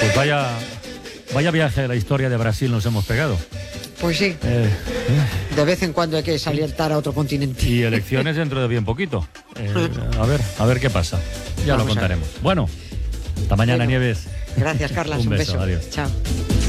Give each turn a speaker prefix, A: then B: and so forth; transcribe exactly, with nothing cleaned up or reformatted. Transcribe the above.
A: Pues vaya, vaya viaje a la historia de Brasil nos hemos pegado.
B: Pues sí.
A: Eh,
B: De vez en cuando hay que saltar a otro continente.
A: y elecciones dentro de bien poquito. Eh, a ver, a ver qué pasa. Ya
B: Vamos
A: lo
B: a
A: contaremos. Bueno, hasta mañana,
B: Bueno,
A: Nieves.
B: Gracias, Carlas.
A: Un
B: Un
A: beso,
B: beso.
A: adiós.
B: Chao.